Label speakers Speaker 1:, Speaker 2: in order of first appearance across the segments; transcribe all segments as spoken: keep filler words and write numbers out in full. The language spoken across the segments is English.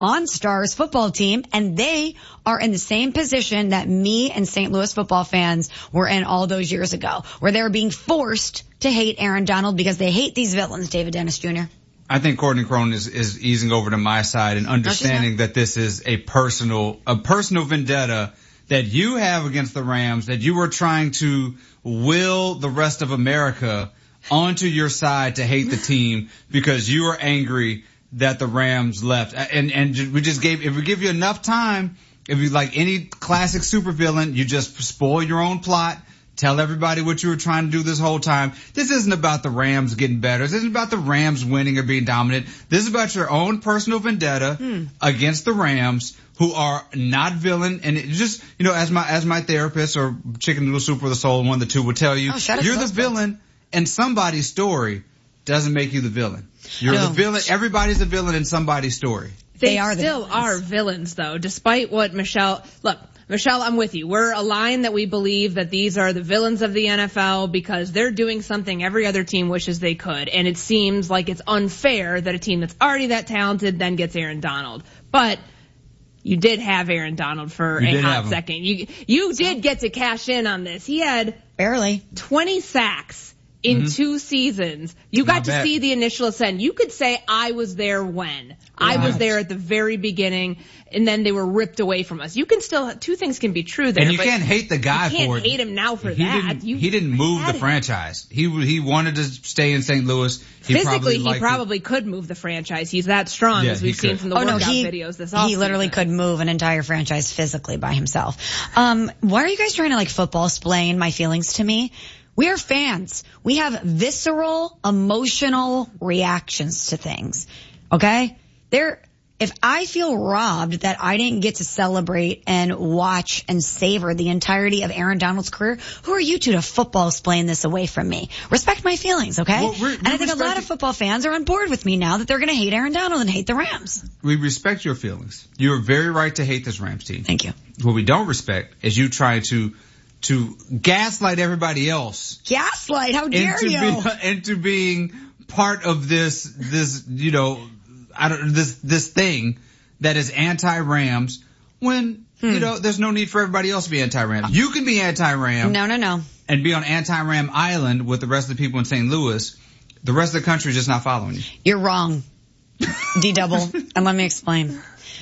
Speaker 1: on Stars football team, and they are in the same position that me and Saint Louis football fans were in all those years ago, where they were being forced to hate Aaron Donald because they hate these villains, David Dennis Junior
Speaker 2: I think Courtney Crone is, is easing over to my side and understanding that this is a personal, a personal vendetta that you have against the Rams, that you were trying to will the rest of America onto your side to hate the team because you are angry that the Rams left. And, and we just gave, if we give you enough time, if you like any classic supervillain, you just spoil your own plot. Tell everybody what you were trying to do this whole time. This isn't about the Rams getting better. This isn't about the Rams winning or being dominant. This is about your own personal vendetta hmm. against the Rams, who are not villain. And it just, you know, as my, as my therapist or Chicken Noodle Soup for the Soul, one of the two will tell you, oh, you're the villain in somebody's story doesn't make you the villain. You're no. the villain. Everybody's a villain in somebody's story.
Speaker 3: They,
Speaker 1: they are the
Speaker 3: still
Speaker 1: villains.
Speaker 3: are villains, though, despite what Michelle, look, Michelle, I'm with you. We're aligned that we believe that these are the villains of the N F L because they're doing something every other team wishes they could. And it seems like it's unfair that a team that's already that talented then gets Aaron Donald. But you did have Aaron Donald for
Speaker 2: you
Speaker 3: a hot second. You, you did get to cash in on this. He had
Speaker 1: barely
Speaker 3: twenty sacks in mm-hmm. two seasons. You got
Speaker 2: Not
Speaker 3: to
Speaker 2: bad.
Speaker 3: see the initial ascent. You could say I was there when. Yeah. I was there at the very beginning, and then they were ripped away from us. You can still, two things can be true there.
Speaker 2: And you
Speaker 3: but
Speaker 2: can't hate the guy
Speaker 3: you can't
Speaker 2: for it.
Speaker 3: hate him now for
Speaker 2: he
Speaker 3: that.
Speaker 2: Didn't,
Speaker 3: you
Speaker 2: he didn't move the
Speaker 3: him.
Speaker 2: franchise. He he wanted to stay in Saint Louis. He
Speaker 3: Physically,
Speaker 2: probably
Speaker 3: he probably
Speaker 2: it.
Speaker 3: could move the franchise. He's that strong,
Speaker 2: yeah,
Speaker 3: as we've seen from the
Speaker 1: oh,
Speaker 3: workout
Speaker 1: no, he,
Speaker 3: videos this offseason.
Speaker 1: He literally could move an entire franchise physically by himself. Um, why are you guys trying to like football explain my feelings to me? We are fans. We have visceral, emotional reactions to things. Okay? There, if I feel robbed that I didn't get to celebrate and watch and savor the entirety of Aaron Donald's career, who are you two to football explain this away from me? Respect my feelings, okay?
Speaker 2: Well, we're,
Speaker 1: and I think a lot of football fans are on board with me now that they're going to hate Aaron Donald and hate the Rams.
Speaker 2: We respect your feelings. You're very right to hate this Rams team.
Speaker 1: Thank you.
Speaker 2: What we don't respect is you trying to to gaslight everybody else.
Speaker 1: Gaslight? How dare
Speaker 2: into
Speaker 1: you?
Speaker 2: Be, into being part of this, this, you know, I don't, this, this thing that is anti-Rams when, hmm. you know, there's no need for everybody else to be anti-Rams. You can be anti-Ram.
Speaker 1: No, no, no.
Speaker 2: And be on anti-Ram Island with the rest of the people in Saint Louis. The rest of the country is just not following you.
Speaker 1: You're wrong. D-double. And let me explain.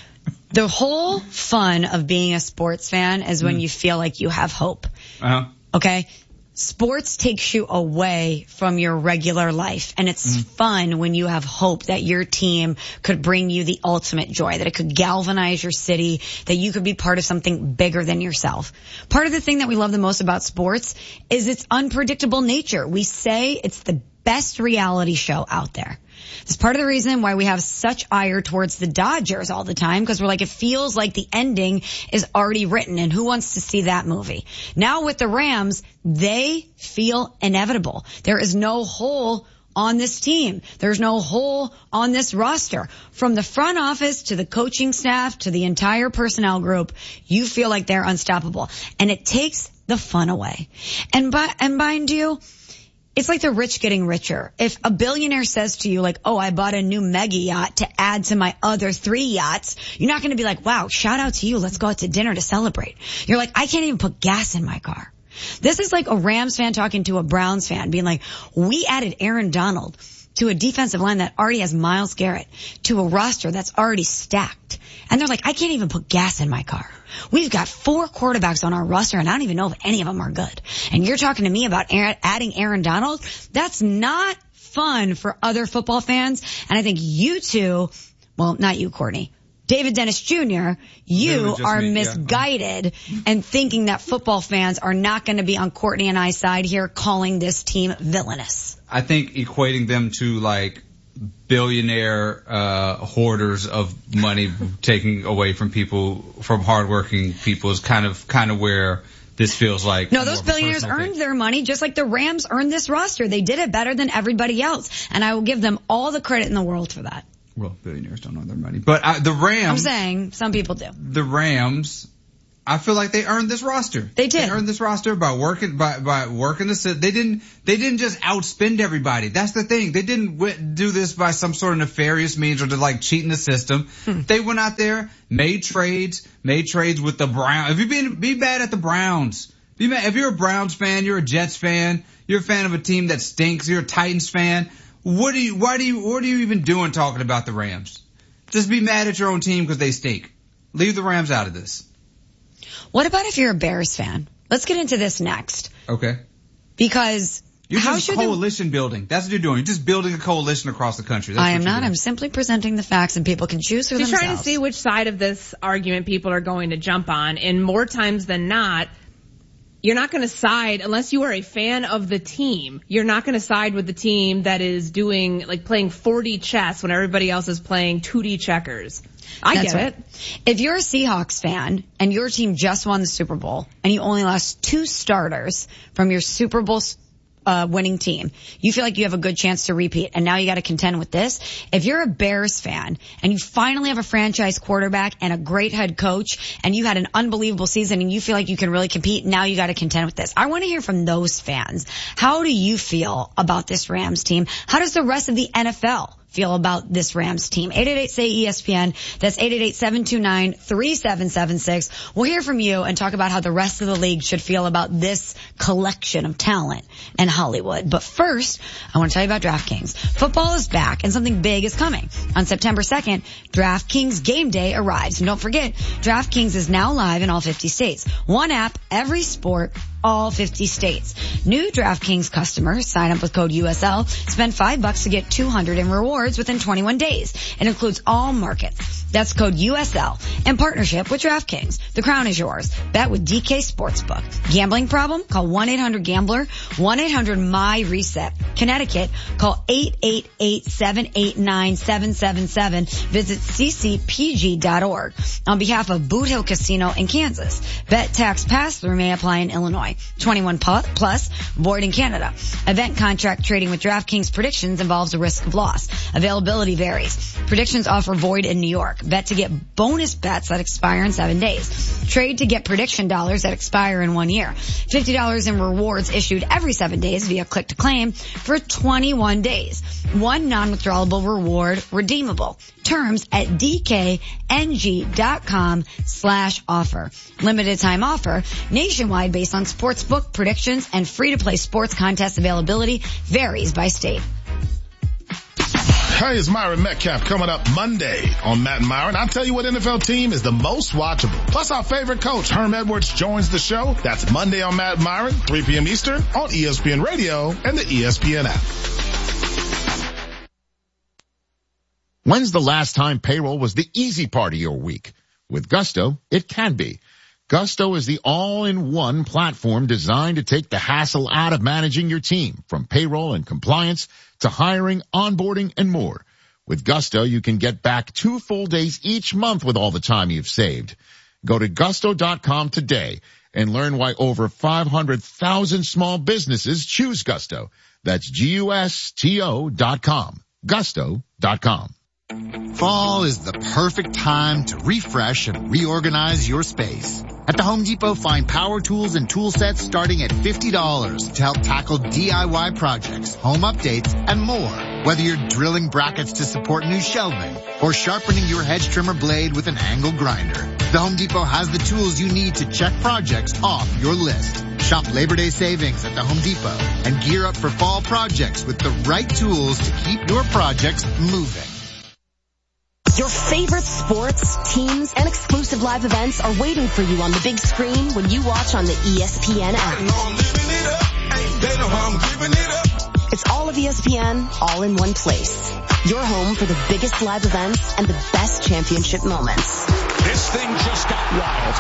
Speaker 1: The whole fun of being a sports fan is when mm. you feel like you have hope.
Speaker 2: Uh-huh.
Speaker 1: Okay? Sports takes you away from your regular life, and it's mm. fun when you have hope that your team could bring you the ultimate joy, that it could galvanize your city, that you could be part of something bigger than yourself. Part of the thing that we love the most about sports is its unpredictable nature. We say it's the best reality show out there. It's part of the reason why we have such ire towards the Dodgers all the time, because we're like, it feels like the ending is already written, and who wants to see that movie? Now with the Rams, they feel inevitable. There is no hole on this team. There's no hole on this roster. From the front office to the coaching staff to the entire personnel group, you feel like they're unstoppable. And it takes the fun away. And by, and mind you, it's like the rich getting richer. If a billionaire says to you like, oh, I bought a new mega yacht to add to my other three yachts, you're not going to be like, wow, shout out to you. Let's go out to dinner to celebrate. You're like, I can't even put gas in my car. This is like a Rams fan talking to a Browns fan being like, we added Aaron Donald to a defensive line that already has Myles Garrett, to a roster that's already stacked. And they're like, I can't even put gas in my car. We've got four quarterbacks on our roster, and I don't even know if any of them are good. And you're talking to me about Aaron, adding Aaron Donald? That's not fun for other football fans. And I think you two, well, not you, Courtney, David Dennis Junior, you are me, misguided yeah. and thinking that football fans are not going to be on Courtney and I's side here calling this team villainous.
Speaker 2: I think equating them to like billionaire uh hoarders of money taking away from people, from hardworking people, is kind of kind of where this feels like.
Speaker 1: No, those billionaires earned their money just like the Rams earned this roster. They did it better than everybody else, and I will give them all the credit in the world for that.
Speaker 2: Well, billionaires don't earn their money, but uh, the Rams.
Speaker 1: I'm saying some people do.
Speaker 2: The Rams, I feel like they earned this roster.
Speaker 1: They did.
Speaker 2: They earned this roster by working, by, by working the, they didn't, they didn't just outspend everybody. That's the thing. They didn't w- do this by some sort of nefarious means or to like cheating the system. Hmm. They went out there, made trades, made trades with the Browns. If you be, be bad at the Browns, be mad. If you're a Browns fan, you're a Jets fan, you're a fan of a team that stinks, you're a Titans fan, what do you, why do you, what are you even doing talking about the Rams? Just be mad at your own team because they stink. Leave the Rams out of this.
Speaker 1: What about if you're a Bears fan? Let's get into this next.
Speaker 2: Okay.
Speaker 1: Because
Speaker 2: you're
Speaker 1: how
Speaker 2: just
Speaker 1: should
Speaker 2: coalition
Speaker 1: the...
Speaker 2: building. That's what you're doing. You're just building a coalition across the country. That's
Speaker 1: I am
Speaker 2: what you're
Speaker 1: not.
Speaker 2: doing.
Speaker 1: I'm simply presenting the facts and people can choose for
Speaker 3: She's
Speaker 1: themselves.
Speaker 3: Trying to see which side of this argument people are going to jump on. And more times than not, you're not going to side unless you are a fan of the team. You're not going to side with the team that is doing like playing four D chess when everybody else is playing two D checkers. I
Speaker 1: That's
Speaker 3: get
Speaker 1: right.
Speaker 3: it.
Speaker 1: If you're a Seahawks fan and your team just won the Super Bowl and you only lost two starters from your Super Bowl uh, winning team, you feel like you have a good chance to repeat and now you got to contend with this. If you're a Bears fan and you finally have a franchise quarterback and a great head coach and you had an unbelievable season and you feel like you can really compete, now you got to contend with this. I want to hear from those fans. How do you feel about this Rams team? How does the rest of the N F L feel about this Rams team? eight eight eight, S A Y, E S P N. That's eight eight eight, seven two nine, three seven seven six. We'll hear from you and talk about how the rest of the league should feel about this collection of talent in Hollywood. But first, I want to tell you about DraftKings. Football is back and something big is coming. On September second, DraftKings Game Day arrives. And don't forget, DraftKings is now live in all fifty states. One app, every sport, all fifty states. New DraftKings customers sign up with code U S L, spend five bucks to get two hundred in rewards within twenty-one days. It includes all markets. That's code U S L in partnership with DraftKings. The crown is yours. Bet with D K Sportsbook. Gambling problem? Call one eight hundred gambler, one eight hundred M Y reset. Connecticut, call eight eight eight, seven eight nine, seven seven seven. Visit c c p g dot org. On behalf of Boot Hill Casino in Kansas, bet tax pass-through may apply in Illinois. twenty-one plus, void in Canada. Event contract trading with DraftKings predictions involves a risk of loss. Availability varies. Predictions offer void in New York. Bet to get bonus bets that expire in seven days. Trade to get prediction dollars that expire in one year. fifty dollars in rewards issued every seven days via click to claim for twenty-one days. One non-withdrawable reward redeemable. Terms at dkng.com slash offer. Limited time offer. Nationwide based on sportsbook predictions and free-to-play sports contest availability varies by state.
Speaker 4: Hey, it's Myron Metcalf coming up Monday on Matt and Myron. I'll tell you what N F L team is the most watchable. Plus our favorite coach, Herm Edwards, joins the show. That's Monday on Matt and Myron, three p.m. Eastern on E S P N Radio and the E S P N app.
Speaker 5: When's the last time payroll was the easy part of your week? With Gusto, it can be. Gusto is the all-in-one platform designed to take the hassle out of managing your team, from payroll and compliance to hiring, onboarding, and more. With Gusto, you can get back two full days each month with all the time you've saved. Go to gusto dot com today and learn why over five hundred thousand small businesses choose Gusto. That's G U S T O dot com. gusto dot com.
Speaker 6: Fall is the perfect time to refresh and reorganize your space. At the Home Depot, find power tools and tool sets starting at fifty dollars to help tackle D I Y projects, home updates, and more. Whether you're drilling brackets to support new shelving or sharpening your hedge trimmer blade with an angle grinder, the Home Depot has the tools you need to check projects off your list. Shop Labor Day savings at the Home Depot and gear up for fall projects with the right tools to keep your projects moving.
Speaker 7: Your favorite sports, teams, and exclusive live events are waiting for you on the big screen when you watch on the E S P N app. It's all of E S P N, all in one place. Your home for the biggest live events and the best championship moments.
Speaker 8: This thing just got wild.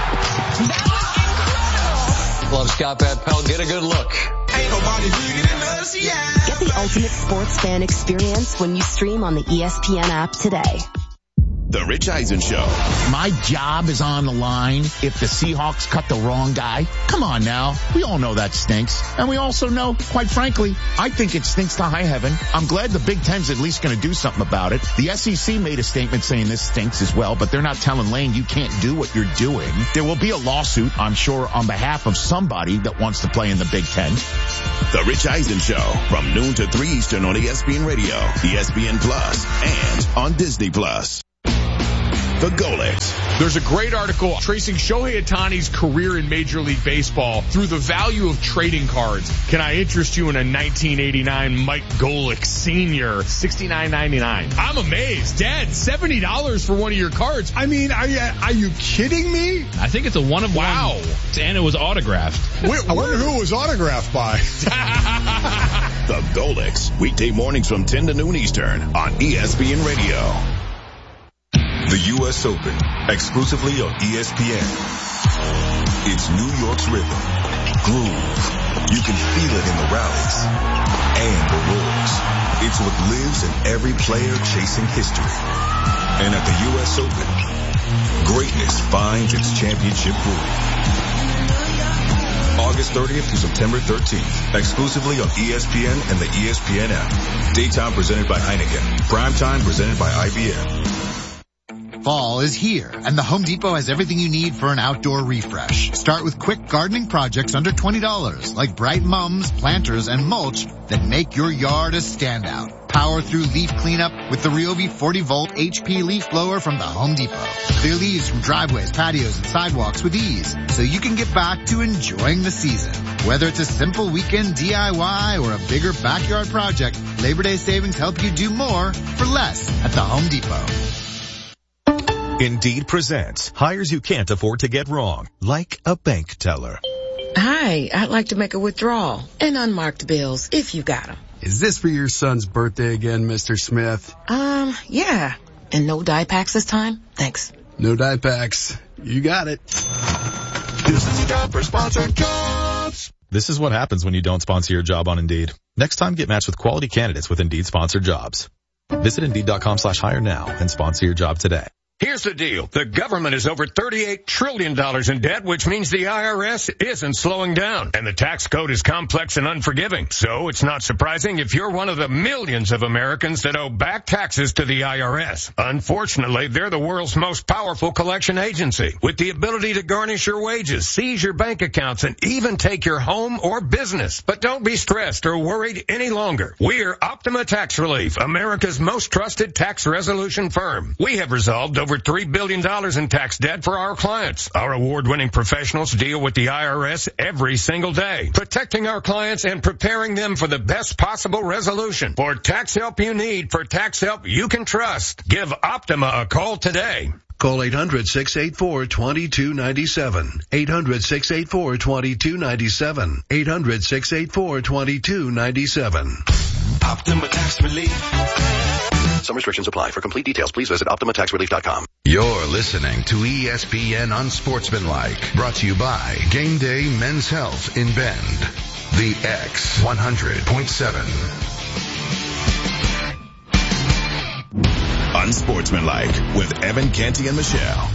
Speaker 7: That was incredible.
Speaker 8: Love Scott Van Pelt. Get a good look.
Speaker 7: Ain't nobody bigger than us, yeah. Get the ultimate sports fan experience when you stream on the E S P N app today.
Speaker 4: The Rich Eisen Show.
Speaker 5: My job is on the line if the Seahawks cut the wrong guy. Come on now. We all know that stinks. And we also know, quite frankly, I think it stinks to high heaven. I'm glad the Big Ten's at least going to do something about it. The S E C made a statement saying this stinks as well, but they're not telling Lane you can't do what you're doing. There will be a lawsuit, I'm sure, on behalf of somebody that wants to play in the Big Ten.
Speaker 4: The Rich Eisen Show from noon to three Eastern on E S P N Radio, E S P N Plus, and on Disney Plus. The Golics.
Speaker 9: There's a great article tracing Shohei Ohtani's career in Major League Baseball through the value of trading cards. Can I interest you in a nineteen eighty-nine Mike Golick Senior sixty-nine ninety-nine? I'm amazed. Dad, seventy dollars for one of your cards.
Speaker 10: I mean, are you, are you kidding me?
Speaker 11: I think it's a one of
Speaker 9: wow.
Speaker 11: one. And it was autographed.
Speaker 10: Wait, I wonder who it was autographed by.
Speaker 4: The Golics. Weekday mornings from ten to noon Eastern on E S P N Radio.
Speaker 12: The U S Open, exclusively on E S P N. It's New York's rhythm, groove. You can feel it in the rallies and the roars. It's what lives in every player chasing history. And at the U S Open, greatness finds its championship groove. August thirtieth through September thirteenth, exclusively on E S P N and the E S P N app. Daytime presented by Heineken. Primetime presented by I B M.
Speaker 6: Fall is here, and the Home Depot has everything you need for an outdoor refresh. Start with quick gardening projects under twenty dollars, like bright mums, planters, and mulch that make your yard a standout. Power through leaf cleanup with the Ryobi forty volt H P leaf blower from the Home Depot. Clear leaves from driveways, patios, and sidewalks with ease, so you can get back to enjoying the season. Whether it's a simple weekend D I Y or a bigger backyard project, Labor Day savings help you do more for less at the Home Depot.
Speaker 13: Indeed presents hires you can't afford to get wrong, like a bank teller.
Speaker 14: Hi, I'd like to make a withdrawal and unmarked bills if you got them.
Speaker 15: Is this for your son's birthday again, Mister Smith?
Speaker 14: Um, yeah. And no dye packs this time? Thanks.
Speaker 15: No dye packs. You got it.
Speaker 13: This is a job for sponsored jobs. This is what happens when you don't sponsor your job on Indeed. Next time, get matched with quality candidates with Indeed sponsored jobs. Visit Indeed.com slash hire now and sponsor your job today.
Speaker 16: Here's the deal. The government is over thirty-eight trillion dollars in debt, which means the I R S isn't slowing down. And the tax code is complex and unforgiving. So it's not surprising if you're one of the millions of Americans that owe back taxes to the I R S. Unfortunately, they're the world's most powerful collection agency, with the ability to garnish your wages, seize your bank accounts, and even take your home or business. But don't be stressed or worried any longer. We're Optima Tax Relief, America's most trusted tax resolution firm. We have resolved over Over three billion dollars in tax debt for our clients. Our award-winning professionals deal with the I R S every single day, protecting our clients and preparing them for the best possible resolution. For tax help you need, for tax help you can trust, give Optima a call today.
Speaker 17: Call eight hundred, six eight four, two two nine seven. eight hundred, six eight four, two two nine seven. eight hundred, six eight four, two two nine seven.
Speaker 12: Optima Tax Relief.
Speaker 18: Some restrictions apply. For complete details, please visit Optima Tax Relief dot com.
Speaker 19: You're listening to E S P N Unsportsmanlike, brought to you by Game Day Men's Health in Bend. The X one hundred point seven.
Speaker 4: Unsportsmanlike with Evan Canty and Michelle.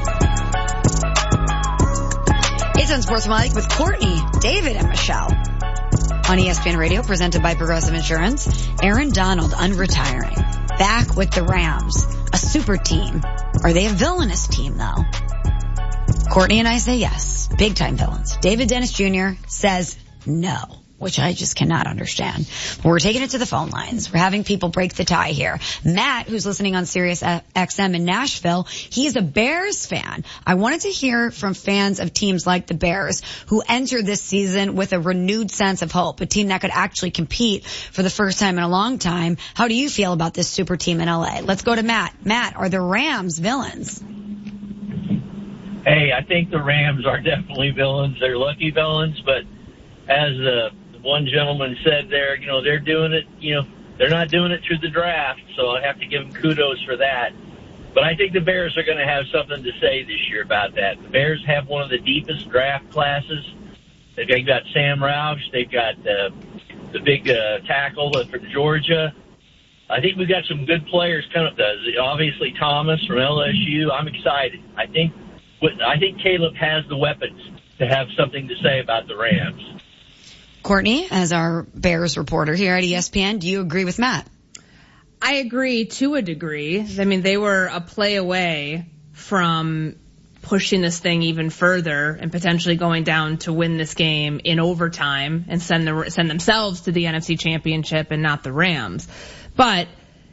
Speaker 1: It's Unsportsmanlike with Courtney, David, and Michelle. On E S P N Radio, presented by Progressive Insurance, Aaron Donald unretiring. Back with the Rams. A super team. Are they a villainous team, though? Courtney and I say yes. Big time villains. David Dennis Junior says no, which I just cannot understand. But we're taking it to the phone lines. We're having people break the tie here. Matt, who's listening on Sirius X M in Nashville, he is a Bears fan. I wanted to hear from fans of teams like the Bears who entered this season with a renewed sense of hope, a team that could actually compete for the first time in a long time. How do you feel about this super team in L A? Let's go to Matt. Matt, are the Rams villains?
Speaker 20: Hey, I think the Rams are definitely villains. They're lucky villains, but as uh, one gentleman said there, you know, they're doing it, you know, they're not doing it through the draft, so I have to give them kudos for that. But I think the Bears are going to have something to say this year about that. The Bears have one of the deepest draft classes. They've got Sam Roush. They've got uh, the big uh, tackle from Georgia. I think we've got some good players coming up. Obviously, Thomas from L S U. I'm excited. I think I think Caleb has the weapons to have something to say about the Rams.
Speaker 1: Courtney, as our Bears reporter here at E S P N, do you agree with Matt?
Speaker 3: I agree to a degree. I mean, they were a play away from pushing this thing even further and potentially going down to win this game in overtime and send the send themselves to the N F C Championship and not the Rams. But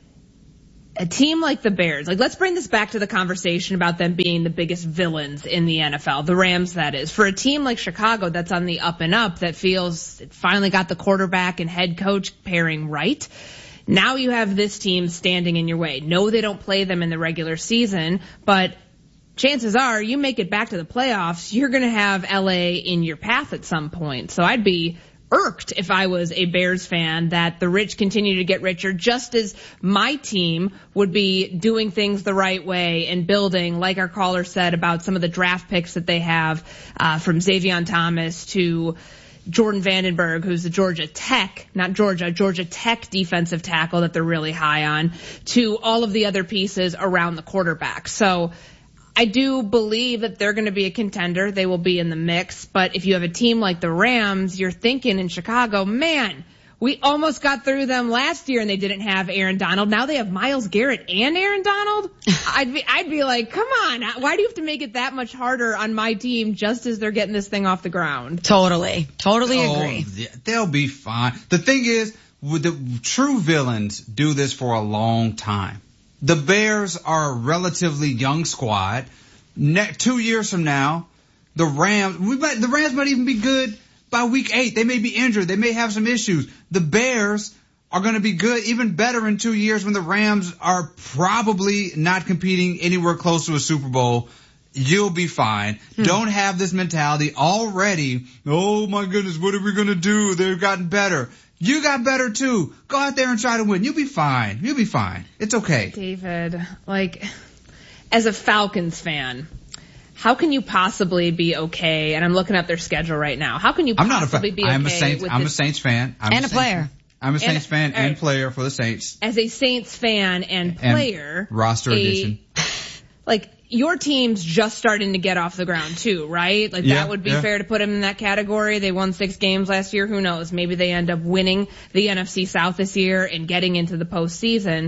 Speaker 3: a team like the Bears, like let's bring this back to the conversation about them being the biggest villains in the N F L, the Rams that is. For a team like Chicago that's on the up and up, that feels it finally got the quarterback and head coach pairing right. Now you have this team standing in your way. No, they don't play them in the regular season, but chances are you make it back to the playoffs, you're going to have L A in your path at some point. So I'd be irked if I was a Bears fan that the rich continue to get richer, just as my team would be doing things the right way and building, like our caller said about some of the draft picks that they have, uh, from Xavier Thomas to Jordan Vandenberg, who's the Georgia Tech, not Georgia, Georgia Tech defensive tackle that they're really high on, to all of the other pieces around the quarterback. So I do believe that they're going to be a contender. They will be in the mix. But if you have a team like the Rams, you're thinking in Chicago, man, we almost got through them last year and they didn't have Aaron Donald. Now they have Myles Garrett and Aaron Donald. I'd be, I'd be like, come on. Why do you have to make it that much harder on my team just as they're getting this thing off the ground?
Speaker 1: Totally. Totally
Speaker 2: oh,
Speaker 1: agree.
Speaker 2: They'll be fine. The thing is, with the true villains do this for a long time. The Bears are a relatively young squad. Ne- two years from now, the Rams, we might, the Rams might even be good by week eight. They may be injured. They may have some issues. The Bears are going to be good, even better in two years when the Rams are probably not competing anywhere close to a Super Bowl. You'll be fine. Hmm. Don't have this mentality already. Oh my goodness, what are we going to do? They've gotten better. You got better too. Go out there and try to win. You'll be fine. You'll be fine. It's okay.
Speaker 3: David, like, as a Falcons fan, how can you possibly be okay? And I'm looking at their schedule right now. How can you possibly
Speaker 2: I'm not a fa-
Speaker 3: be okay
Speaker 2: I'm a Saints,
Speaker 3: with
Speaker 2: I'm
Speaker 3: this?
Speaker 2: a Saints fan. I'm
Speaker 1: and
Speaker 2: a,
Speaker 1: a player.
Speaker 2: Fan. I'm a Saints
Speaker 3: and,
Speaker 2: fan and
Speaker 3: right.
Speaker 2: player for the Saints.
Speaker 3: As a Saints fan and player.
Speaker 2: And roster
Speaker 3: a,
Speaker 2: addition.
Speaker 3: Like, your team's just starting to get off the ground too, right? Like
Speaker 2: yeah,
Speaker 3: that would be
Speaker 2: yeah.
Speaker 3: fair to put them in that category. They won six games last year. Who knows? Maybe they end up winning the N F C South this year and getting into the postseason.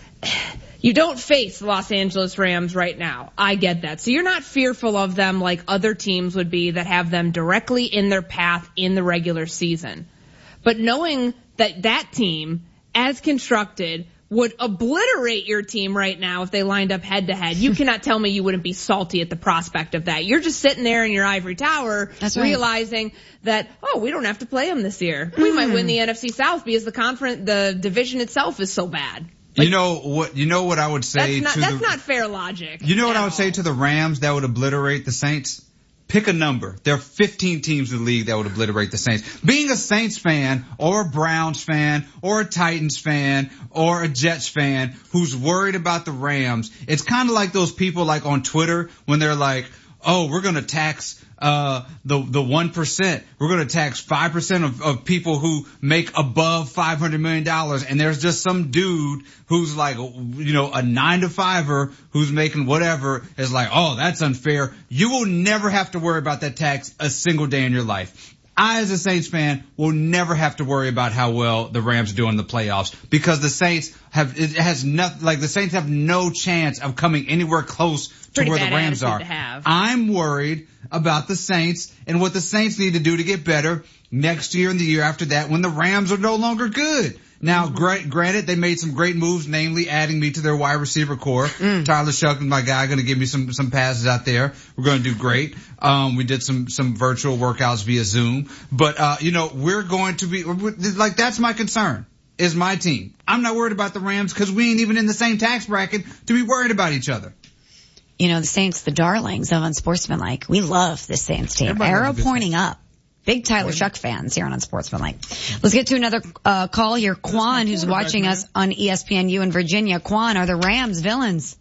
Speaker 3: You don't face the Los Angeles Rams right now. I get that. So you're not fearful of them like other teams would be that have them directly in their path in the regular season. But knowing that that team, as constructed, would obliterate your team right now if they lined up head to head. You cannot tell me you wouldn't be salty at the prospect of that. You're just sitting there in your ivory tower
Speaker 1: That's right.
Speaker 3: realizing that, oh, we don't have to play them this year. We mm. might win the N F C South because the conference, the division itself is so bad.
Speaker 2: Like, you know what, you know what I would say
Speaker 3: that's not,
Speaker 2: to
Speaker 3: that's
Speaker 2: the,
Speaker 3: not fair logic.
Speaker 2: You know what
Speaker 3: no.
Speaker 2: I would say to the Rams that would obliterate the Saints? Pick a number. There are fifteen teams in the league that would obliterate the Saints. Being a Saints fan or a Browns fan or a Titans fan or a Jets fan who's worried about the Rams, it's kind of like those people like on Twitter when they're like, oh, we're going to tax uh the the one percent. We're going to tax five percent of, of people who make above five hundred million dollars. And there's just some dude who's like, you know, a nine to fiver who's making whatever is like, oh, that's unfair. You will never have to worry about that tax a single day in your life. I, as a Saints fan, will never have to worry about how well the Rams do in the playoffs because the Saints have, it has nothing, like the Saints have no chance of coming anywhere close to
Speaker 3: Pretty
Speaker 2: where the
Speaker 3: bad
Speaker 2: Rams are.
Speaker 3: to have.
Speaker 2: I'm worried about the Saints and what the Saints need to do to get better next year and the year after that when the Rams are no longer good. Now, mm-hmm. gra- granted, they made some great moves, namely adding me to their wide receiver core. Mm. Tyler Shuck is my guy, going to give me some some passes out there. We're going to do great. Um, we did some some virtual workouts via Zoom, but uh, you know, we're going to be like that's my concern. Is my team. I'm not worried about the Rams because we ain't even in the same tax bracket to be worried about each other.
Speaker 1: You know, the Saints, the darlings of Unsportsmanlike. We love the Saints team.
Speaker 2: Everybody
Speaker 1: Arrow pointing
Speaker 2: Saints.
Speaker 1: up. Big Tyler Shuck fans here on Unsportsmanlike. Let's get to another uh, call here. Quan, who's watching us on E S P N U in Virginia. Quan, are the Rams villains?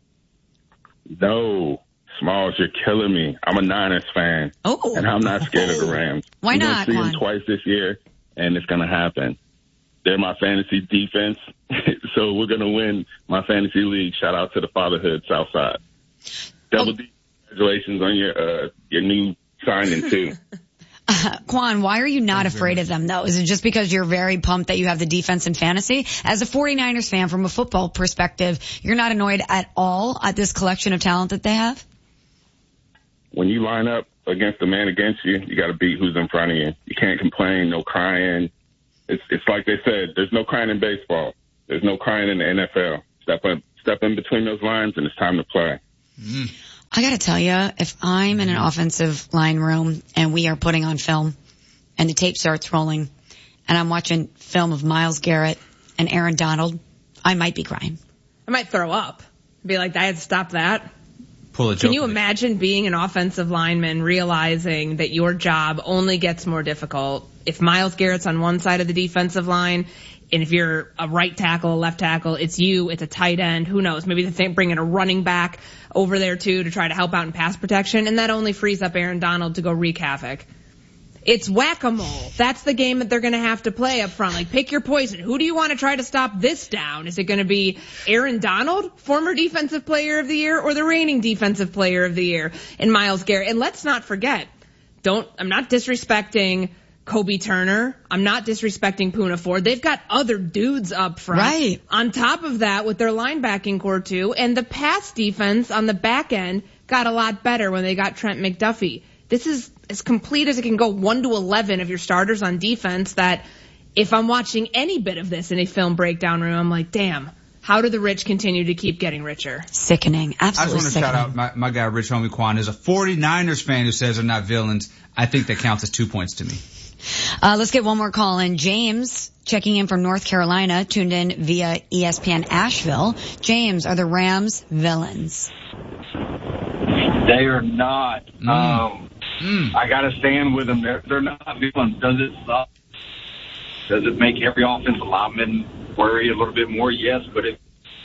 Speaker 21: No. Smalls, you're killing me. I'm a Niners fan.
Speaker 1: Oh.
Speaker 21: And I'm not scared of the Rams.
Speaker 1: Why
Speaker 21: We're
Speaker 1: not,
Speaker 21: We're going to see
Speaker 1: Quan?
Speaker 21: them twice this year, and it's going to happen. they're my fantasy defense. So we're going to win my fantasy league. Shout out to the Fatherhood Southside. Double oh. D, congratulations on your uh, your new signing, too.
Speaker 1: Uh, Quan, why are you not Thanks afraid of them, though? Is it just because you're very pumped that you have the defense in fantasy? As a 49ers fan, from a football perspective, you're not annoyed at all at this collection of talent that they have?
Speaker 21: When you line up against the man against you, you got to beat who's in front of you. You can't complain, no crying. It's it's like they said, there's no crying in baseball. There's no crying in the N F L. Step in, step in between those lines, and it's time to play.
Speaker 1: Mm. I gotta tell you, if I'm in an offensive line room and we are putting on film and the tape starts rolling and I'm watching film of Myles Garrett and Aaron Donald, I might be crying.
Speaker 3: I might throw up. Be like, I had to stop that.
Speaker 2: Pull a joke.
Speaker 3: Can you imagine being an offensive lineman realizing that your job only gets more difficult if Myles Garrett's on one side of the defensive line, and if you're a right tackle, a left tackle, it's you, it's a tight end, who knows, maybe they bring in a running back over there too to try to help out in pass protection, and that only frees up Aaron Donald to go wreak havoc. It's whack-a-mole. That's the game that they're going to have to play up front. Like, pick your poison. Who do you want to try to stop this down? Is it going to be Aaron Donald, former defensive player of the year, or the reigning defensive player of the year, and Myles Garrett? And let's not forget, don't, I'm not disrespecting Kobe Turner. I'm not disrespecting Poona Ford. They've got other dudes up front.
Speaker 1: Right.
Speaker 3: On top of that, with their linebacking core too, and the pass defense on the back end got a lot better when they got Trent McDuffie. This is as complete as it can go, one to eleven of your starters on defense, that if I'm watching any bit of this in a film breakdown room, I'm like, damn, how do the rich continue to keep getting richer?
Speaker 1: Sickening. Absolutely
Speaker 2: I just want to
Speaker 1: sickening.
Speaker 2: shout out my, my guy, Rich Homie Quan, is a 49ers fan who says they're not villains. I think that counts as two points to me.
Speaker 1: Uh, let's get one more call in. James, checking in from North Carolina, tuned in via E S P N Asheville. James, are the Rams villains?
Speaker 8: They are not. Mm. Um, mm. I got to stand with them. They're, they're not villains. Does it suck? Does it make every offensive lineman worry a little bit more? Yes, but it.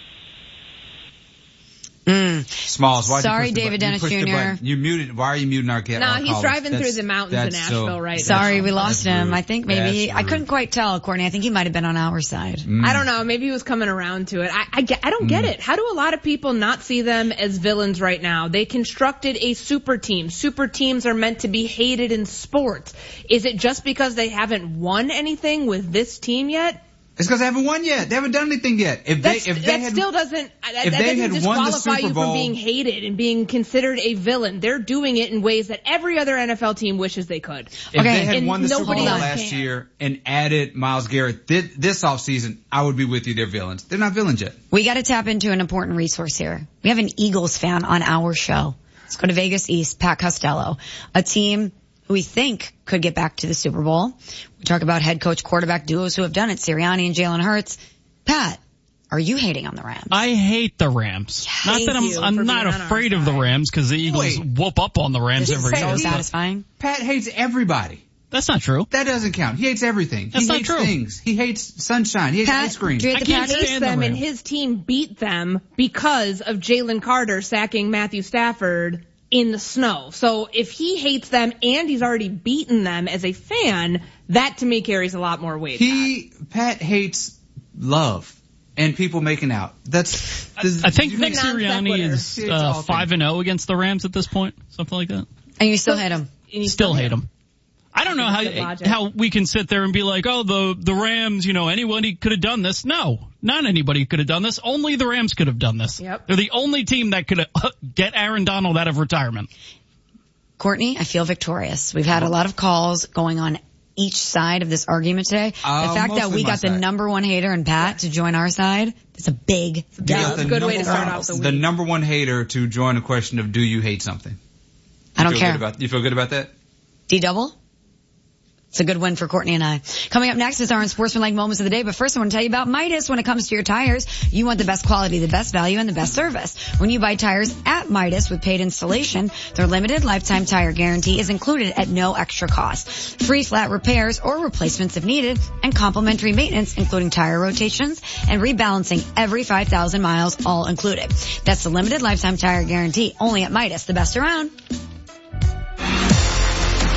Speaker 1: Mm.
Speaker 2: Smalls, why'd
Speaker 1: Sorry,
Speaker 2: you push
Speaker 1: David
Speaker 2: the
Speaker 1: Dennis
Speaker 2: you
Speaker 1: Junior
Speaker 2: You muted. Why are you muting our guest?
Speaker 3: No, nah, he's driving
Speaker 2: that's,
Speaker 3: through the mountains in Asheville
Speaker 2: so,
Speaker 3: right
Speaker 1: Sorry,
Speaker 3: now.
Speaker 1: we lost him.
Speaker 2: rude.
Speaker 1: I think maybe he, I
Speaker 2: rude.
Speaker 1: couldn't quite tell, Courtney. I think he might have been on our side.
Speaker 2: Mm.
Speaker 3: I don't know. Maybe he was coming around to it. I, I, get, I don't get
Speaker 2: Mm.
Speaker 3: it. How do a lot of people not see them as villains right now? They constructed a super team. Super teams are meant to be hated in sports. Is it just because they haven't won anything with this team yet?
Speaker 2: It's because they haven't won yet. They haven't done anything yet. If they,
Speaker 3: That's,
Speaker 2: if they
Speaker 3: that
Speaker 2: had,
Speaker 3: still doesn't, that,
Speaker 2: if
Speaker 3: that
Speaker 2: they
Speaker 3: doesn't
Speaker 2: had won the
Speaker 3: disqualify
Speaker 2: Super
Speaker 3: you
Speaker 2: Bowl,
Speaker 3: from being hated and being considered a villain. They're doing it in ways that every other N F L team wishes they could.
Speaker 2: If
Speaker 3: okay,
Speaker 2: they had
Speaker 3: and
Speaker 2: won the Super Bowl last
Speaker 3: can.
Speaker 2: year and added Myles Garrett th- this offseason, I would be with you. They're villains. They're not villains yet.
Speaker 1: We got to tap into an important resource here. We have an Eagles fan on our show. Let's go to Vegas East, Pat Costello, a team who we think could get back to the Super Bowl. We talk about head coach quarterback duos who have done it, Sirianni and Jalen Hurts. Pat, are you hating on the Rams?
Speaker 22: I hate the Rams. Not that I'm I'm not afraid of the Rams because the Eagles
Speaker 2: Wait.
Speaker 22: whoop up on the Rams
Speaker 2: This is
Speaker 22: every
Speaker 2: so
Speaker 22: year.
Speaker 1: satisfying.
Speaker 2: Pat hates everybody.
Speaker 22: That's not true.
Speaker 2: That doesn't count. He hates everything.
Speaker 22: That's
Speaker 2: he
Speaker 22: not
Speaker 2: hates
Speaker 22: true.
Speaker 2: things. He hates sunshine. He hates
Speaker 3: Pat,
Speaker 2: ice cream.
Speaker 3: He
Speaker 22: I can't
Speaker 3: hates
Speaker 22: stand the
Speaker 3: them, and
Speaker 22: Rams.
Speaker 3: his team beat them because of Jalen Carter sacking Matthew Stafford in the snow. So if he hates them and he's already beaten them as a fan, that to me carries a lot more weight.
Speaker 2: He, Pat hates love and people making out. That's, this,
Speaker 22: I think
Speaker 2: you-
Speaker 22: Nick Sirianni is
Speaker 2: It's
Speaker 22: uh,
Speaker 2: all
Speaker 22: five and zero against the Rams at this point, something like that.
Speaker 1: And you still hate him?
Speaker 22: Still hate him. I don't know how how we can sit there and be like, oh, the the Rams, you know, anybody could have done this. No, not anybody could have done this. Only the Rams could have done this.
Speaker 3: Yep.
Speaker 22: They're the only team that could uh, get Aaron Donald out of retirement.
Speaker 1: Courtney, I feel victorious. We've had a lot of calls going on each side of this argument today.
Speaker 2: Uh,
Speaker 1: the fact that
Speaker 2: mostly
Speaker 1: we
Speaker 2: my
Speaker 1: got the
Speaker 2: side.
Speaker 1: number one hater in Pat to join our side, it's a big
Speaker 2: You
Speaker 1: deal.
Speaker 2: got the
Speaker 3: good way to
Speaker 2: number
Speaker 3: start
Speaker 2: one-
Speaker 3: off the
Speaker 2: The
Speaker 3: week.
Speaker 2: number one hater to join a question of do you hate something?
Speaker 1: I don't
Speaker 2: feel
Speaker 1: care.
Speaker 2: Good about, you feel good about that?
Speaker 1: D double? It's a good win for Courtney and I. Coming up next is our Unsportsmanlike Moments of the Day, but first I want to tell you about Midas. When it comes to your tires, you want the best quality, the best value, and the best service. When you buy tires at Midas with paid installation, their limited lifetime tire guarantee is included at no extra cost. Free flat repairs or replacements if needed, and complimentary maintenance including tire rotations and rebalancing every five thousand miles, all included. That's the limited lifetime tire guarantee only at Midas, the best around.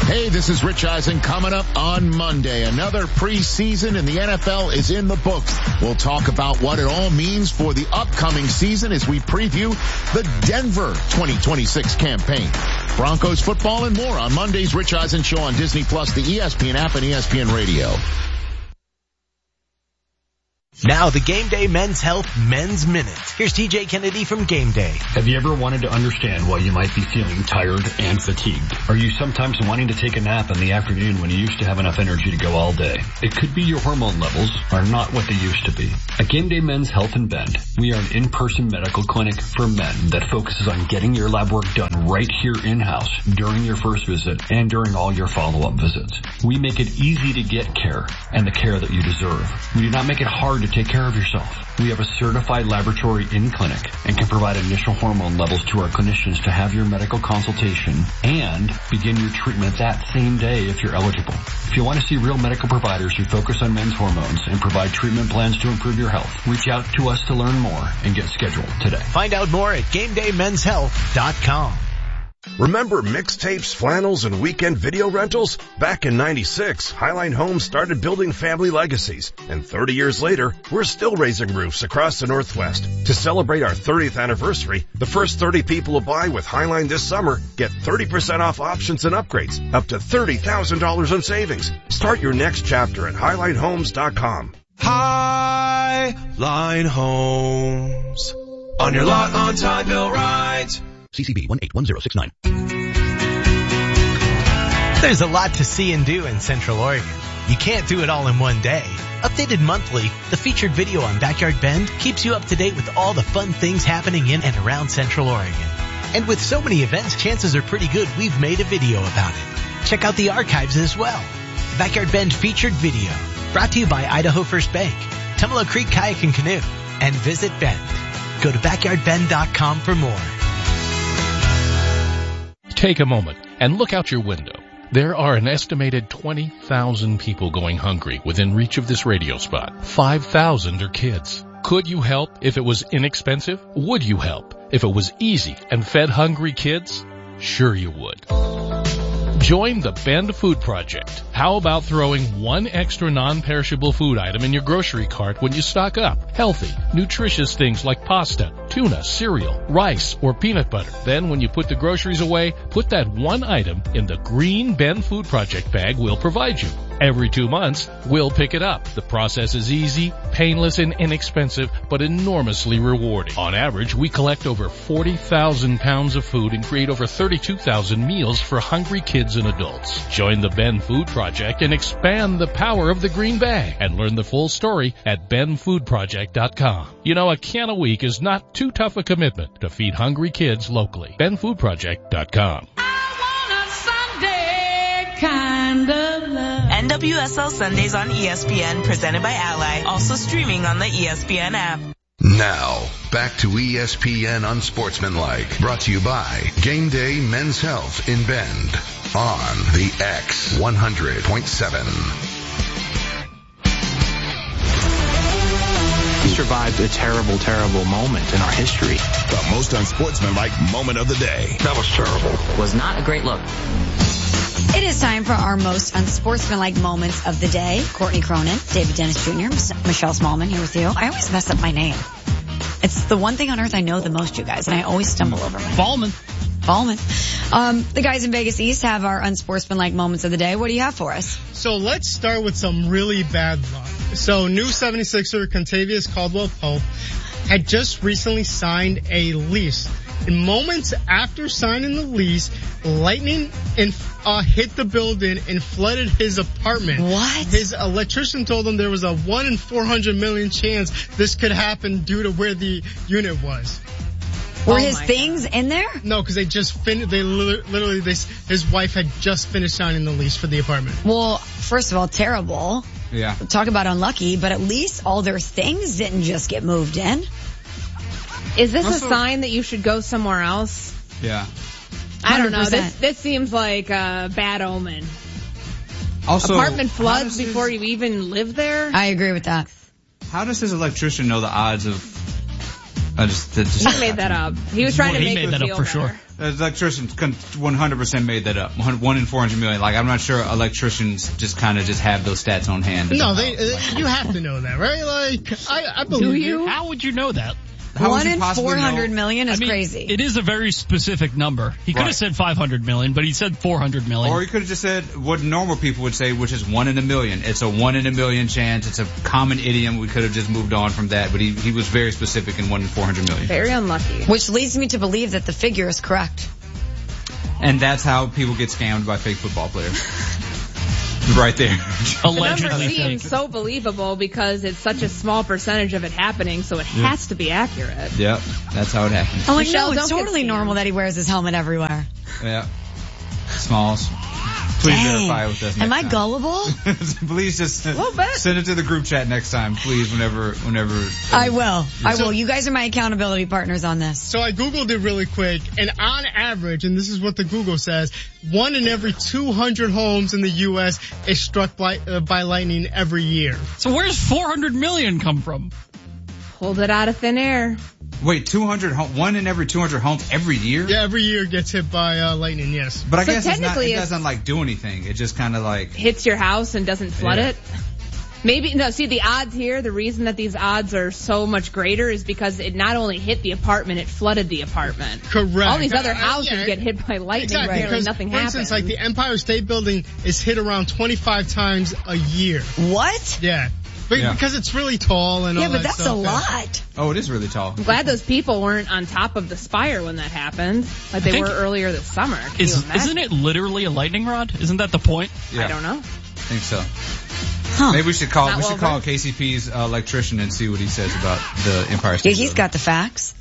Speaker 4: Hey, this is Rich Eisen coming up on Monday. Another preseason in the N F L is in the books. We'll talk about what it all means for the upcoming season as we preview the Denver twenty twenty-six campaign. Broncos football and more on Monday's Rich Eisen Show on Disney Plus, the E S P N app, and E S P N Radio.
Speaker 5: Now the Game Day Men's Health Men's Minute. Here's T J Kennedy from Game Day.
Speaker 7: Have you ever wanted to understand why you might be feeling tired and fatigued? Are you sometimes wanting to take a nap in the afternoon when you used to have enough energy to go all day? It could be your hormone levels are not what they used to be. At Game Day Men's Health in Bend, we are an in-person medical clinic for men that focuses on getting your lab work done right here in-house during your first visit and during all your follow-up visits. We make it easy to get care and the care that you deserve. We do not make it hard to take care of yourself. We have a certified laboratory in clinic and can provide initial hormone levels to our clinicians to have your medical consultation and begin your treatment that same day if you're eligible. If you want to see real medical providers who focus on men's hormones and provide treatment plans to improve your health, reach out to us to learn more and get scheduled today.
Speaker 5: Find out more at game day men's health dot com.
Speaker 23: Remember mixtapes, flannels, and weekend video rentals? Back in ninety-six, Highline Homes started building family legacies. And thirty years later, we're still raising roofs across the Northwest. To celebrate our thirtieth anniversary, the first thirty people who buy with Highline this summer get thirty percent off options and upgrades, up to thirty thousand dollars in savings. Start your next chapter at highline homes dot com.
Speaker 24: Highline Homes. On your lot on Tideville Rides.
Speaker 5: C C B one eight one zero six nine. There's a lot to see and do in Central Oregon. You can't do it all in one day. Updated monthly, the featured video on Backyard Bend keeps you up to date with all the fun things happening in and around Central Oregon. And with so many events, chances are pretty good we've made a video about it. Check out the archives as well. Backyard Bend featured video, brought to you by Idaho First Bank, Tumalo Creek Kayak and Canoe, and Visit Bend. Go to backyard bend dot com for more.
Speaker 11: Take a moment and look out your window. There are an estimated twenty thousand people going hungry within reach of this radio spot. five thousand are kids. Could you help if it was inexpensive? Would you help if it was easy and fed hungry kids? Sure you would. Join the Bend Food Project. How about throwing one extra non-perishable food item in your grocery cart when you stock up? Healthy, nutritious things like pasta, tuna, cereal, rice, or peanut butter. Then when you put the groceries away, put that one item in the green Bend Food Project bag we'll provide you. Every two months, we'll pick it up. The process is easy, painless, and inexpensive, but enormously rewarding. On average, we collect over forty thousand pounds of food and create over thirty-two thousand meals for hungry kids and adults. Join the Bend Food Project and expand the power of the green bag and learn the full story at bend food project dot com. You know, a can a week is not too tough a commitment to feed hungry kids locally. bend food project dot com.
Speaker 25: Kind of love. N W S L Sundays on E S P N, presented by Ally, also streaming on the E S P N app.
Speaker 19: Now, back to E S P N Unsportsmanlike, brought to you by Game Day Men's Health in Bend on the X one hundred point seven.
Speaker 26: We survived a terrible, terrible moment in our history.
Speaker 4: The most unsportsmanlike moment of the day.
Speaker 26: That was terrible. Was not a great look.
Speaker 1: It is time for our most unsportsmanlike moments of the day. Courtney Cronin, David Dennis Junior, Michelle Smallman here with you. I always mess up my name. It's the one thing on earth I know the most, you guys, and I always stumble over my name.
Speaker 22: Ballman.
Speaker 1: Ballman. Um, the guys in Vegas East have our unsportsmanlike moments of the day. What do you have for us?
Speaker 27: So let's start with some really bad luck. So new seventy-sixer Contavious Caldwell-Pope had just recently signed a lease. And moments after signing the lease, lightning and uh, hit the building and flooded his apartment.
Speaker 1: What?
Speaker 27: His electrician told him there was a one in four hundred million chance this could happen due to where the unit was.
Speaker 1: Were oh his things God. in there?
Speaker 27: No, because they just finished. They literally, they, his wife had just finished signing the lease for the apartment.
Speaker 1: Well, first of all, terrible.
Speaker 2: Yeah.
Speaker 1: Talk about unlucky, but at least all their things didn't just get moved in.
Speaker 3: Is this
Speaker 2: also,
Speaker 3: a sign that you should go somewhere else?
Speaker 2: Yeah.
Speaker 3: I don't know. This this seems like a bad omen.
Speaker 2: Also,
Speaker 3: apartment floods before his, you even live there?
Speaker 1: I agree with that.
Speaker 2: How does his electrician know the odds of I just, that just
Speaker 3: he made that up. He was trying
Speaker 22: well,
Speaker 3: to make
Speaker 22: he made
Speaker 3: it
Speaker 22: that
Speaker 3: feel
Speaker 22: up for
Speaker 3: better.
Speaker 22: sure.
Speaker 2: The electricians one hundred percent made that up. One in four hundred million. Like, I'm not sure electricians just kind of just have those stats on hand.
Speaker 27: No, they, you have to know that, right? Like, I, I believe
Speaker 22: Do you? How would you know that?
Speaker 2: How
Speaker 1: One in four hundred million is
Speaker 22: I mean,
Speaker 1: crazy.
Speaker 22: It is a very specific number. He could
Speaker 2: Right.
Speaker 22: have said five hundred million, but he said four hundred million.
Speaker 2: Or he could have just said what normal people would say, which is one in a million. It's a one in a million chance. It's a common idiom. We could have just moved on from that, but he, he was very specific in one in four hundred million.
Speaker 3: Very unlucky.
Speaker 1: Which leads me to believe that the figure is correct.
Speaker 2: And that's how people get scammed by fake football players. Right there.
Speaker 3: The number seems so believable because it's such a small percentage of it happening, so it
Speaker 2: Yeah.
Speaker 3: has to be accurate.
Speaker 2: Yep, that's how it happens.
Speaker 1: I'm like,
Speaker 3: Michelle,
Speaker 1: no,
Speaker 3: don't
Speaker 1: it's
Speaker 3: get
Speaker 1: totally
Speaker 3: scammed.
Speaker 1: normal that he wears his helmet everywhere.
Speaker 2: Yeah. Smalls. Please
Speaker 1: Dang.
Speaker 2: verify with us next
Speaker 1: Am I
Speaker 2: time.
Speaker 1: gullible?
Speaker 2: Please just
Speaker 1: little bit.
Speaker 2: send it to the group chat next time, please, whenever, whenever. uh,
Speaker 1: I will. I
Speaker 27: So-
Speaker 1: will. You guys are my accountability partners on this.
Speaker 27: So I Googled it really quick, and on average, and this is what the Google says, one in every two hundred homes in the U S is struck by, uh, by lightning every year.
Speaker 22: So where's four hundred million come from?
Speaker 3: Pulled it out of thin air.
Speaker 2: Wait, two hundred, ho- one in every two hundred homes every year?
Speaker 27: Yeah, every year gets hit by uh, lightning, yes.
Speaker 2: But I
Speaker 3: So
Speaker 2: guess it's not,
Speaker 3: technically
Speaker 2: it
Speaker 3: it's-
Speaker 2: doesn't like do anything. It just kind of like,
Speaker 3: Hits your house and doesn't flood
Speaker 2: Yeah.
Speaker 3: it. Maybe, no, see the odds here, the reason that these odds are so much greater is because it not only hit the apartment, it flooded the apartment.
Speaker 27: Correct.
Speaker 3: All these other
Speaker 27: Uh,
Speaker 3: houses
Speaker 27: yeah.
Speaker 3: get hit by lightning,
Speaker 27: Exactly,
Speaker 3: apparently
Speaker 27: because,
Speaker 3: nothing
Speaker 27: for
Speaker 3: happens.
Speaker 27: instance, like the Empire State Building is hit around twenty-five times a year.
Speaker 1: What?
Speaker 27: Yeah. But,
Speaker 2: Yeah.
Speaker 27: Because it's really tall and
Speaker 1: Yeah,
Speaker 27: all
Speaker 1: but
Speaker 27: that
Speaker 1: that's a
Speaker 27: stuff. Yeah.
Speaker 1: lot.
Speaker 2: oh, it is really tall.
Speaker 3: I'm glad those people weren't on top of the spire when that happened, like
Speaker 22: I
Speaker 3: they
Speaker 22: think-
Speaker 3: were earlier this summer. Can
Speaker 22: Is,
Speaker 3: you imagine?
Speaker 22: isn't it literally a lightning rod? Isn't that the point?
Speaker 2: Yeah,
Speaker 3: I don't know.
Speaker 2: I think so.
Speaker 1: Huh.
Speaker 2: Maybe we should call,
Speaker 3: Not
Speaker 2: we
Speaker 3: well
Speaker 2: should call
Speaker 3: versed.
Speaker 2: K C P's uh, electrician and see what he says about the Empire
Speaker 1: Yeah,
Speaker 2: State
Speaker 1: he's
Speaker 2: Building.
Speaker 1: got the facts.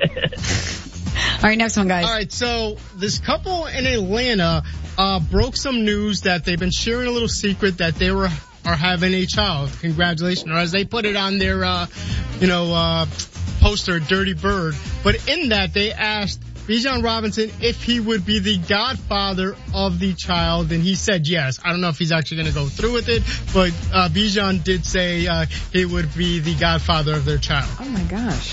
Speaker 1: All right, next one, guys.
Speaker 27: All right, so this couple in Atlanta uh, broke some news that they've been sharing a little secret that they were are having a child. Congratulations, or as they put it on their, uh, you know, uh, poster, Dirty Bird. But in that, they asked Bijan Robinson if he would be the godfather of the child, and he said yes. I don't know if he's actually going to go through with it, but uh, Bijan did say uh, he would be the godfather of their child.
Speaker 3: Oh my gosh.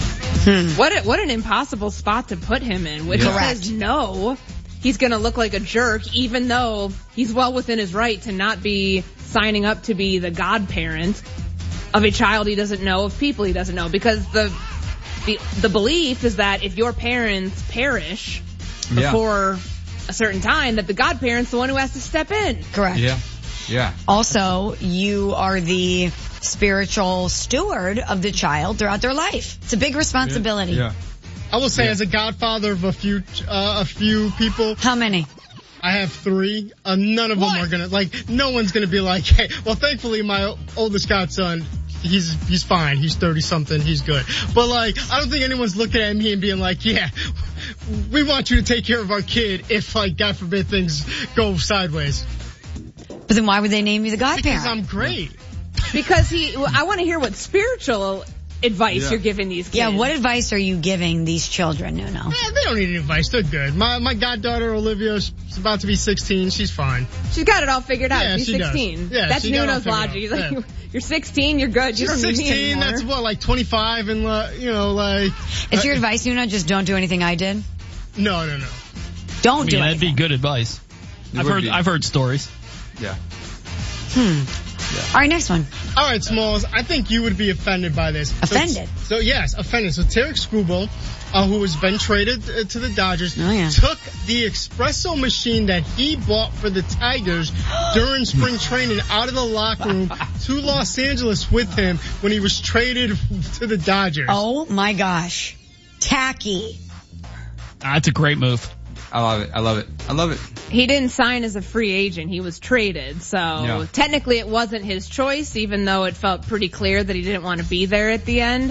Speaker 3: What a, what an impossible spot to put him in, which
Speaker 2: Yeah.
Speaker 3: says no, he's going to look like a jerk, even though he's well within his right to not be signing up to be the godparent of a child he doesn't know, of people he doesn't know, because the the, the belief is that if your parents perish
Speaker 2: Yeah.
Speaker 3: before a certain time, that the godparent's the one who has to step in.
Speaker 1: Correct.
Speaker 2: Yeah, yeah.
Speaker 1: Also, you are the spiritual steward of the child throughout their life. It's a big responsibility.
Speaker 2: Yeah.
Speaker 27: I will say,
Speaker 2: Yeah.
Speaker 27: as a godfather of a few, uh, a few people,
Speaker 1: How many?
Speaker 27: I have three. Uh, none of them are gonna, like, no one's gonna be like, hey, well, thankfully my oldest godson, he's, he's fine. He's thirty something. He's good. But like, I don't think anyone's looking at me and being like, yeah, we want you to take care of our kid if, like, God forbid things go sideways.
Speaker 1: But then why would they name you the
Speaker 27: Because
Speaker 1: godparent?
Speaker 27: I'm great.
Speaker 3: Because he, I want to hear what spiritual advice
Speaker 2: Yeah.
Speaker 3: you're giving these kids.
Speaker 1: Yeah, what advice are you giving these children, Nuno?
Speaker 27: Eh, they don't need any advice. They're good. My, my goddaughter Olivia is about to be sixteen. She's fine.
Speaker 3: She's got it all figured out.
Speaker 27: Yeah,
Speaker 3: She's
Speaker 27: she does.
Speaker 3: sixteen.
Speaker 27: Yeah,
Speaker 3: That's
Speaker 27: she got it all
Speaker 3: Nuno's
Speaker 27: figured out.
Speaker 3: logic. He's like,
Speaker 27: Yeah.
Speaker 3: you're sixteen, you're good. You
Speaker 27: She's
Speaker 3: don't need me
Speaker 27: sixteen.
Speaker 3: anymore.
Speaker 27: That's what, like twenty-five and, uh, you know, like.
Speaker 1: Is
Speaker 27: uh,
Speaker 1: your advice, Nuno, just don't do anything I did?
Speaker 27: No, no, no.
Speaker 1: Don't
Speaker 22: I mean,
Speaker 1: do
Speaker 22: that'd
Speaker 1: anything.
Speaker 22: be good advice.
Speaker 2: It
Speaker 22: I've
Speaker 2: would
Speaker 22: heard,
Speaker 2: be.
Speaker 22: I've heard stories.
Speaker 2: Yeah.
Speaker 1: Hmm. All right, next one.
Speaker 27: All right, Smalls, I think you would be offended by this. So-
Speaker 1: Offended?
Speaker 27: So, yes, offended. So Tarek Skubal, uh, who has been traded uh, to the Dodgers,
Speaker 1: Oh, yeah.
Speaker 27: took the espresso machine that he bought for the Tigers during spring training out of the locker room to Los Angeles with him when he was traded to the Dodgers.
Speaker 1: Oh my gosh. Tacky.
Speaker 22: That's a great move.
Speaker 2: I love it. I love it. I love it.
Speaker 3: He didn't sign as a free agent. He was traded. So
Speaker 2: Yeah.
Speaker 3: technically it wasn't his choice, even though it felt pretty clear that he didn't want to be there at the end.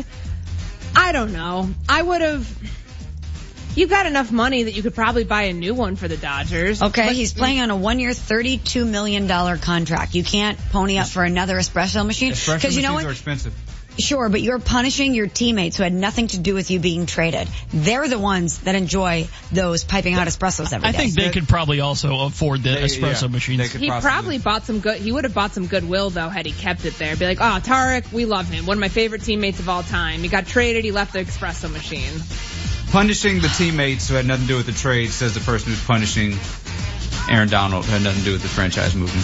Speaker 3: I don't know. I would have... You've got enough money that you could probably buy a new one for the Dodgers.
Speaker 1: Okay,
Speaker 3: But-
Speaker 1: he's playing on a one-year, thirty-two million dollars contract. You can't pony up for another espresso machine.
Speaker 2: Espresso
Speaker 1: Because you know
Speaker 2: machines
Speaker 1: what?
Speaker 2: are expensive.
Speaker 1: Sure, but you're punishing your teammates who had nothing to do with you being traded. They're the ones that enjoy those piping hot espressos every
Speaker 22: I
Speaker 1: day.
Speaker 22: think they could probably also afford the
Speaker 2: They-
Speaker 22: espresso
Speaker 2: yeah,
Speaker 22: machines.
Speaker 2: they could
Speaker 3: He
Speaker 2: possibly-
Speaker 3: probably bought some good, he would have bought some goodwill though had he kept it there. Be like, oh, Tarek, we love him. One of my favorite teammates of all time. He got traded, he left the espresso machine.
Speaker 2: Punishing the teammates who had nothing to do with the trade, says the person who's punishing Aaron Donald, who had nothing to do with the franchise movement.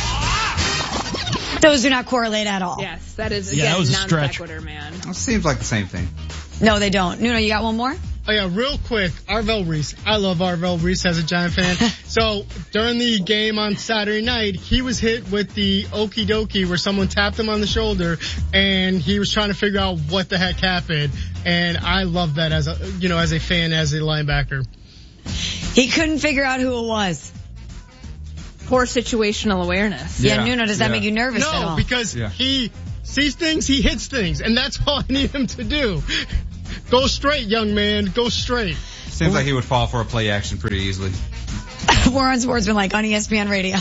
Speaker 1: Those do not correlate at all.
Speaker 3: Yes, that is,
Speaker 22: Yeah,
Speaker 3: again,
Speaker 22: that was a
Speaker 3: non
Speaker 22: stretch.
Speaker 3: sequitur, man.
Speaker 2: It seems like the same thing.
Speaker 1: No, they don't. Nuno, you got one more?
Speaker 27: Oh yeah, real quick, Arvell Reese. I love Arvell Reese as a Giant fan. So during the game on Saturday night, he was hit with the okie dokie where someone tapped him on the shoulder and he was trying to figure out what the heck happened. And I love that as a, you know, as a fan, as a linebacker.
Speaker 1: He couldn't figure out who it was.
Speaker 3: Poor situational awareness.
Speaker 1: Yeah,
Speaker 2: Yeah,
Speaker 1: Nuno, does that
Speaker 2: yeah.
Speaker 1: make you nervous at
Speaker 27: No,
Speaker 1: all?
Speaker 27: because
Speaker 2: Yeah.
Speaker 27: he sees things, he hits things, and that's all I need him to do. Go straight, young man. Go straight.
Speaker 2: Seems like he would fall for a play action pretty easily.
Speaker 1: We're on Sportsmanlike on E S P N Radio.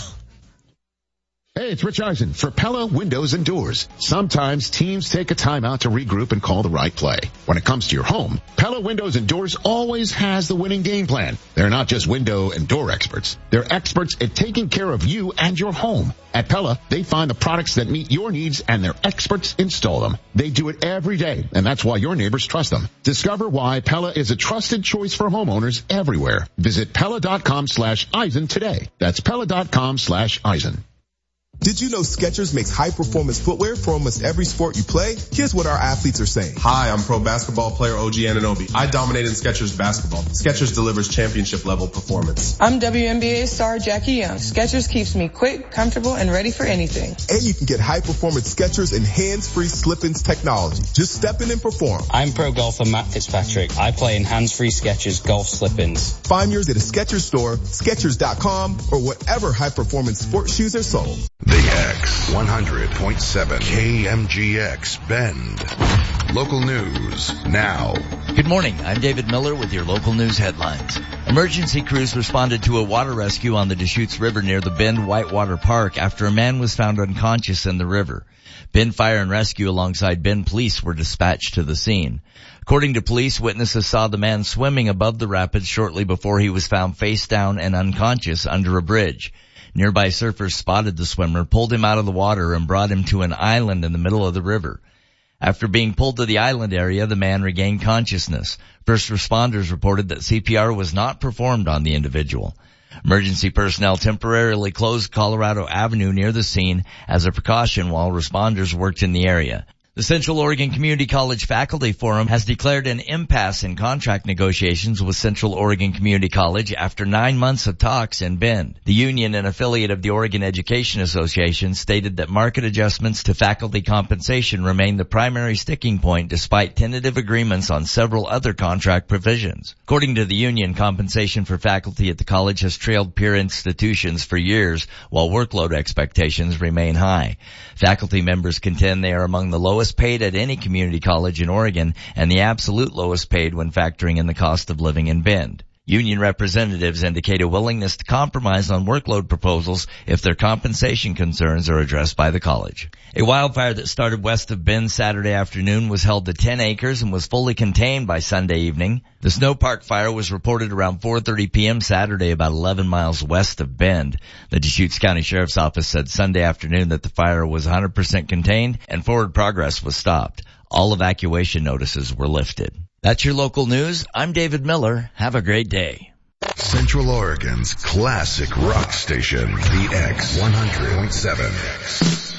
Speaker 6: Hey, it's Rich Eisen for Pella Windows and Doors. Sometimes teams take a timeout to regroup and call the right play. When it comes to your home, Pella Windows and Doors always has the winning game plan. They're not just window and door experts. They're experts at taking care of you and your home. At Pella, they find the products that meet your needs and their experts install them. They do it every day, and that's why your neighbors trust them. Discover why Pella is a trusted choice for homeowners everywhere. Visit Pella.com slash Eisen today. That's Pella.com slash Eisen.
Speaker 9: Did you know Skechers makes high-performance footwear for almost every sport you play? Here's what our athletes are saying. Hi, I'm pro basketball player O G Anunoby. I dominate in Skechers basketball. Skechers delivers championship-level performance.
Speaker 10: I'm W N B A star Jackie Young. Skechers keeps me quick, comfortable, and ready for anything.
Speaker 9: And you can get high-performance Skechers and hands-free slip-ins technology. Just step in and perform.
Speaker 13: I'm pro golfer Matt Fitzpatrick. I play in hands-free Skechers golf slip-ins.
Speaker 9: Find yours at a Skechers store, Skechers dot com, or whatever high-performance sports shoes are sold.
Speaker 17: The X one hundred point seven K M G X Bend. Local news now.
Speaker 14: Good morning. I'm David Miller with your local news headlines. Emergency crews responded to a water rescue on the Deschutes River near the Bend Whitewater Park after a man was found unconscious in the river. Bend Fire and Rescue alongside Bend Police were dispatched to the scene. According to police, witnesses saw the man swimming above the rapids shortly before he was found face down and unconscious under a bridge. Nearby surfers spotted the swimmer, pulled him out of the water, and brought him to an island in the middle of the river. After being pulled to the island area, the man regained consciousness. First responders reported that C P R was not performed on the individual. Emergency personnel temporarily closed Colorado Avenue near the scene as a precaution while responders worked in the area. The Central Oregon Community College Faculty Forum has declared an impasse in contract negotiations with Central Oregon Community College after nine months of talks in Bend. The union, an affiliate of the Oregon Education Association, stated that market adjustments to faculty compensation remain the primary sticking point despite tentative agreements on several other contract provisions. According to the union, compensation for faculty at the college has trailed peer institutions for years while workload expectations remain high. Faculty members contend they are among the lowest paid at any community college in Oregon and the absolute lowest paid when factoring in the cost of living in Bend. Union representatives indicate a willingness to compromise on workload proposals if their compensation concerns are addressed by the college. A wildfire that started west of Bend Saturday afternoon was held to ten acres and was fully contained by Sunday evening. The Snow Park fire was reported around four thirty p.m. Saturday, about eleven miles west of Bend. The Deschutes County Sheriff's Office said Sunday afternoon that the fire was one hundred percent contained and forward progress was stopped. All evacuation notices were lifted. That's your local news. I'm David Miller. Have a great day.
Speaker 17: Central Oregon's classic rock station, the X one hundred point seven.